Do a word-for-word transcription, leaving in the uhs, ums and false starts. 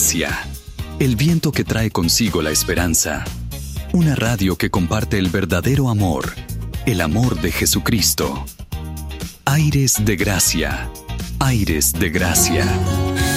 Gracia, el viento que trae consigo la esperanza. Una radio que comparte el verdadero amor, el amor de Jesucristo. Aires de Gracia, aires de Gracia.